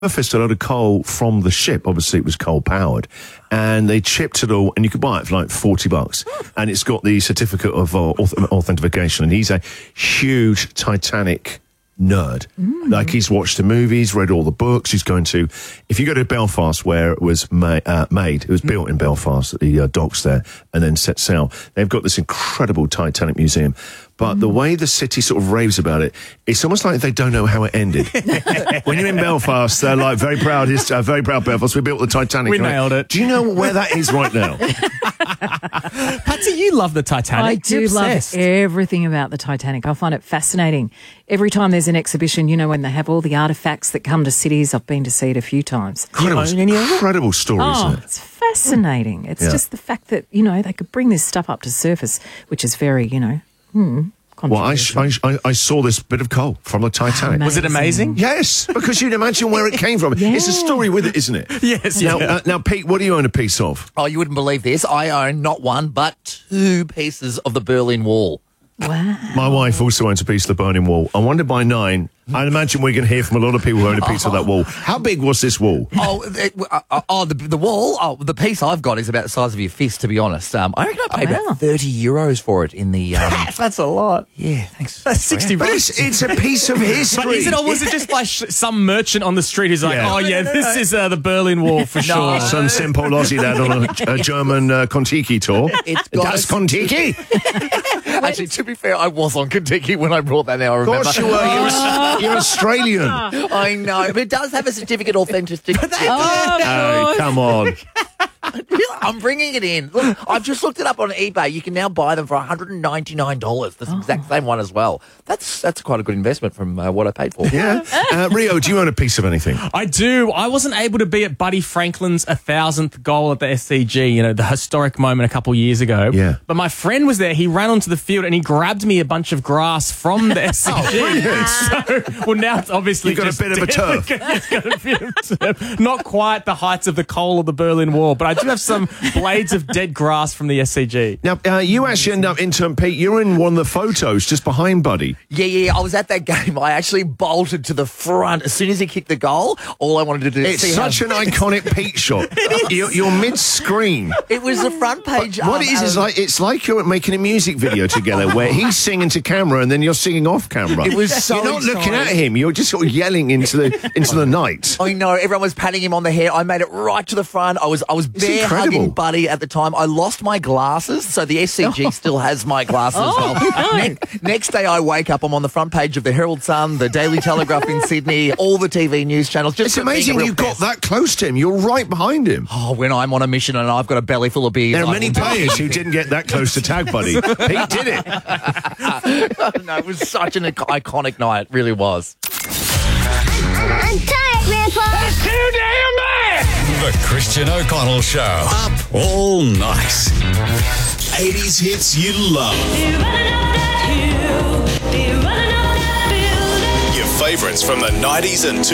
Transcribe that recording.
surfaced a load of coal from the ship. Obviously, it was coal-powered. And they chipped it all, and you could buy it for like $40. And it's got the certificate of authentication. And he's a huge Titanic nerd. Like, he's watched the movies, read all the books. He's going to... If you go to Belfast, where it was made, it was built in Belfast, at the docks there, and then set sail, they've got this incredible Titanic museum. But the way the city sort of raves about it, it's almost like they don't know how it ended. When you're in Belfast, they're like, very proud Belfast, we built the Titanic. We nailed it. Do you know where that is right now? Patsy, you love the Titanic. I do love everything about the Titanic. I find it fascinating. Every time there's an exhibition, you know, when they have all the artefacts that come to cities, I've been to see it a few times. Incredible story, isn't it? It's fascinating. It's just the fact that, you know, they could bring this stuff up to surface, which is very, you know, Well, I saw this bit of coal from the Titanic. Amazing. Was it amazing? Yes, because you'd imagine where it came from. It's a story with it, isn't it? Yes. Now, Pete, what do you own a piece of? Oh, you wouldn't believe this. I own not one, but 2 pieces of the Berlin Wall. Wow. My wife also owns a piece of the Berlin Wall. I wonder by 9. I imagine we're going to hear from a lot of people who own a piece of that wall. How big was this wall? The wall. Oh, the piece I've got is about the size of your fist. To be honest, I reckon I paid about €30 for it in the. That's a lot. Yeah, thanks. That's $60. But it's a piece of history. But is it, or was it just by some merchant on the street who's like, this is the Berlin Wall for sure? Some simple Aussie lad on a German Kontiki tour. It's got Das Kontiki. Actually, to be fair, I was on Kontiki when I brought that. Now I remember. Of course you were. You're Australian. I know, but it does have a certificate of authenticity. Oh, come on. I'm bringing it in. Look, I've just looked it up on eBay. You can now buy them for $199. The exact same one as well. That's quite a good investment from what I paid for. Yeah. Rio, do you own a piece of anything? I do. I wasn't able to be at Buddy Franklin's 1,000th goal at the SCG, you know, the historic moment a couple years ago. Yeah. But my friend was there. He ran onto the field and he grabbed me a bunch of grass from the SCG. So, well, now it's obviously You've got a bit of a turf. It's got a bit of turf. Not quite the heights of the coal of the Berlin Wall, but I do have some blades of dead grass from the SCG. Now, you actually end up, intern Pete, you're in one of the photos just behind Buddy. Yeah, I was at that game. I actually bolted to the front. As soon as he kicked the goal, all I wanted to do It's such an iconic Pete shot. You're mid-screen. It was the front page. What it is it's like you're making a music video together where he's singing to camera and then you're singing off camera. It was so You're not looking at exciting. him. You're just sort of yelling into the night. I know, everyone was patting him on the head. I made it right to the front. I was bear hugging Buddy at the time. I lost my glasses, so the SCG still has my glasses as well. Next day I wake up, I'm on the front page of the Herald Sun, the Daily Telegraph in Sydney, all the TV news channels. It's amazing you got that close to him. You're right behind him. Oh, when I'm on a mission and I've got a belly full of beers. There are many players who didn't get that close to Tag Buddy. Pete did it. No, it was such an iconic night. It really was. I'm tired, Grandpa. That's too damn bad! The Christian O'Connell Show. Up all night. 80s hits you love. Your favourites from the 90s and